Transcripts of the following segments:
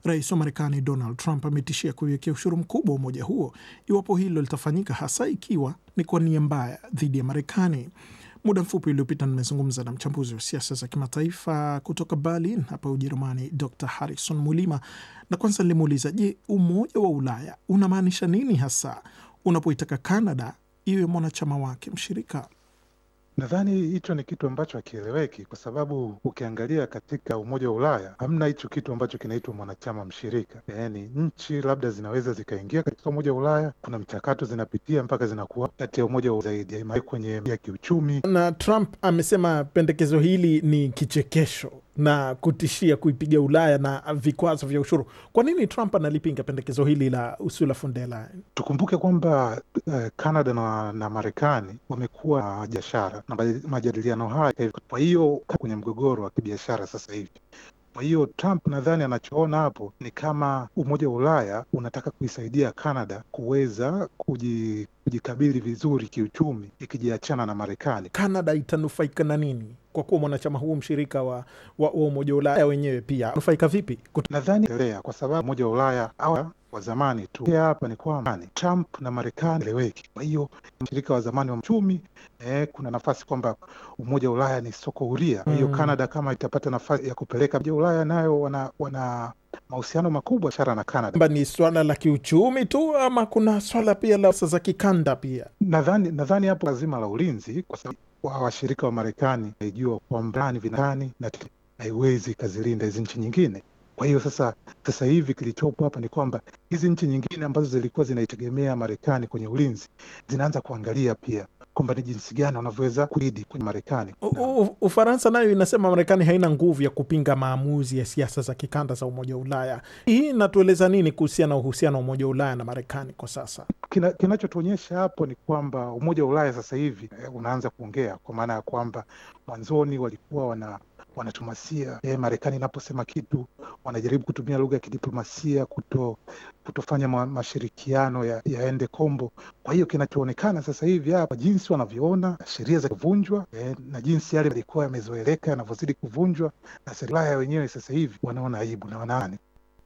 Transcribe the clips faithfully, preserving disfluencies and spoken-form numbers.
Rais wa Marekani Donald Trump ametishia kuiwekea ushuru mkubwa wa umoja huo iwapo hilo litafanyika, hasa ikiwa ni kwa nia mbaya dhidi ya Marekani. Muda mfupi uliopita nimezungumza na mchambuzi wa siasa za kimataifa kutoka Berlin hapa Ujerumani, Doctor Harrison Mulima, na kwanza nilimuuliza, je, umoja wa Ulaya unamaanisha nini hasa unapoitaka Canada iwe mwanachama wake mshirika? Nadhani hicho ni kitu ambacho hakieleweki, kwa sababu ukiangalia katika umoja wa Ulaya hamna hicho kitu ambacho kinaitwa mwanachama mshirika. Yaani nchi labda zinaweza zikaingia katika umoja wa Ulaya, kuna mchakato zinapitia mpaka zinakuwa kati ya umoja wa zaidi kwenye ya kiuchumi. Na Trump amesema pendekezo hili ni kichekesho na kutishia kuipiga Ulaya na vikwazo vya ushuru. Kwa nini Trump analipinga pendekezo hili la Ursula von der Leyen? Tukumbuke kwamba uh, Canada na, na Marekani wamekuwa uh, biashara na majadiliano haya, kwa hiyo kwenye mgogoro wa kibiashara sasa hivi. Kwa hiyo Trump nadhani anachoona hapo ni kama umoja wa Ulaya unataka kuisaidia Canada kuweza kujikabili vizuri kiuchumi ikijiachana na Marekani. Canada itanufaika na nini kwa kuwa mwanachama huu mshirika wa, wa, wa umoja wa Ulaya? Wenyewe pia nufaika vipi? Nadhani kwa sababu umoja wa Ulaya au wa zamani tu hapa ni kwamba Trump na Marekani eleweki. Kwa hiyo mshirika wa zamani wa uchumi, eh, kuna nafasi kwamba umoja wa Ulaya ni soko huria. Kwa hiyo mm. Canada kama itapata nafasi ya kupeleka umoja wa Ulaya, nayo wana, wana mahusiano makubwa sana na Canada. Ni swala la kiuchumi tu ama kuna swala pia la za kikanda pia? Nadhani nadhani hapo lazima la ulinzi, kwa sababu wa washirika wa Marekani haijua kwamba ni vinani na haiwezi kazilinda hizo nchi nyingine. Kwa hiyo sasa sasa hivi kilichopo hapa ni kwamba hizi nchi nyingine ambazo zilikuwa zinaitegemea Marekani kwenye ulinzi zinaanza kuangalia pia kwamba ni jinsi gani wanavyoweza kuridi kwenye Marekani. Ufaransa nayo inasema Marekani haina nguvu ya kupinga maamuzi ya siasa za kikanda za umoja wa Ulaya. Hii inatueleza nini kuhusiana na uhusiano wa umoja wa Ulaya na Marekani kwa sasa? Kina, kinachotuonyesha hapo ni kwamba umoja wa Ulaya sasa hivi eh, unaanza kuongea, kwa maana ya kwamba mwanzoni walikuwa wana wanatumasia eh, Marekani inaposema kitu wanajaribu kutumia lugha ya kidiplomasia kuto kutofanya ma, mashirikiano ya, yaende kombo. Kwa hiyo kinachoonekana sasa hivi hapa jinsi wanavyoona sheria za kuvunjwa eh, na jinsi yale yalikuwa yamezoeleka yanavyozidi kuvunjwa, na serikali wenyewe sasa hivi wanaona aibu na wanaani.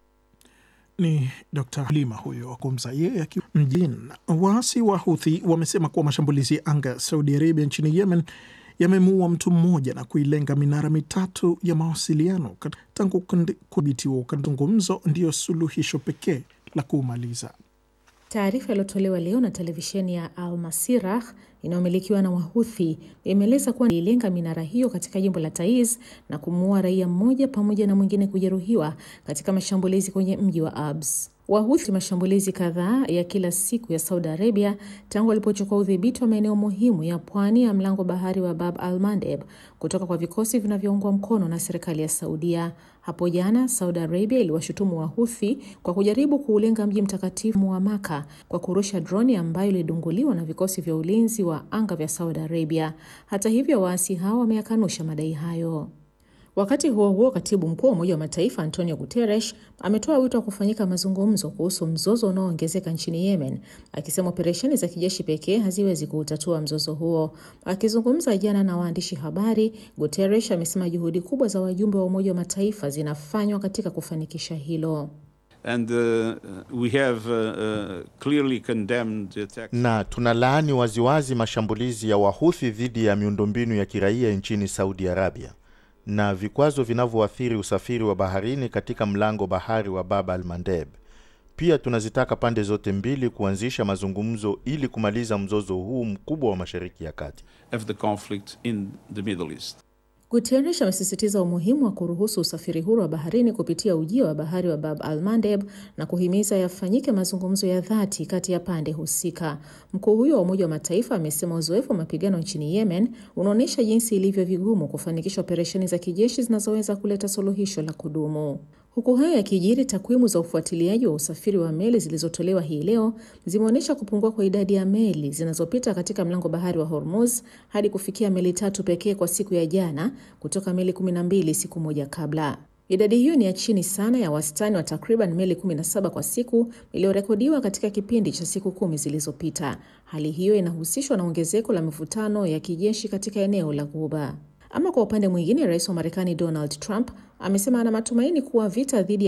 Ni Doctor Lima huyo akumza yeye akiwa mjini. Waasi wa Houthi wamesema kuwa mashambulizi ya anga Saudi Arabia nchini Yemen yamemuua mtu mmoja na kuilenga minara mitatu ya mawasiliano. Tangu kudhibitiwa ukazungumzo ndiyo suluhisho pekee la kumaliza. Taarifa iliyotolewa leo na televisheni ya Al Masirah inayomilikiwa na Wahuthi imeeleza kuwa ililenga minara hiyo katika jimbo la Taiz na kumuua raia mmoja pamoja na mwingine kujeruhiwa katika mashambulizi kwenye mji wa Abs. Wahuthi mashambulizi kadhaa ya kila siku ya Saudi Arabia tangu walipochukua udhibiti wa maeneo muhimu ya pwani ya mlango bahari wa Bab al-Mandeb kutoka kwa vikosi vinavyoungwa mkono na serikali ya Saudia. Hapo jana Saudi Arabia iliwashutumu Wahuthi kwa kujaribu kuulenga mji mtakatifu wa Maka kwa kurusha droni ambayo ilidunguliwa na vikosi vya ulinzi wa anga vya Saudi Arabia. Hata hivyo, waasi hao wameyakanusha madai hayo. Wakati huo huo, katibu mkuu wa Umoja wa Mataifa Antonio Guterres ametoa wito wa kufanyika mazungumzo kuhusu mzozo unaoongezeka nchini Yemen, akisema operesheni za kijeshi pekee haziwezi kuutatua mzozo huo. Akizungumza jana na waandishi habari, Guterres amesema juhudi kubwa za wajumbe wa Umoja wa Mataifa zinafanywa katika kufanikisha hilo. And uh, we have uh, uh, clearly condemned the attack. Na tunalaani waziwazi mashambulizi ya Wahuthi dhidi ya miundombinu ya kiraia nchini Saudi Arabia na vikwazo vinavyoathiri usafiri wa baharini katika mlango bahari wa Bab al-Mandeb. Pia tunazitaka pande zote mbili kuanzisha mazungumzo ili kumaliza mzozo huu mkubwa wa Mashariki ya Kati. Of the conflict in the Middle East. Guterres amesisitiza umuhimu wa kuruhusu usafiri huru wa baharini kupitia ujio wa bahari wa Bab al-Mandeb na kuhimiza yafanyike mazungumzo ya dhati kati ya pande husika. Mkuu huyo wa Umoja wa Mataifa amesema uzoefu wa mapigano nchini Yemen unaonyesha jinsi ilivyo vigumu kufanikisha operesheni za kijeshi zinazoweza kuleta suluhisho la kudumu. Huku hayo yakijiri, takwimu za ufuatiliaji wa usafiri wa meli zilizotolewa hii leo zimeonyesha kupungua kwa idadi ya meli zinazopita katika mlango bahari wa Hormuz hadi kufikia meli tatu pekee kwa siku ya jana kutoka meli kumi na mbili siku moja kabla. Idadi hiyo ni ya chini sana ya wastani wa takriban meli kumi na saba kwa siku iliyorekodiwa katika kipindi cha siku kumi zilizopita. Hali hiyo inahusishwa na ongezeko la mivutano ya kijeshi katika eneo la Ghuba. Ama kwa upande mwingine, Rais wa Marekani Donald Trump amesema ana matumaini kuwa vita dhidi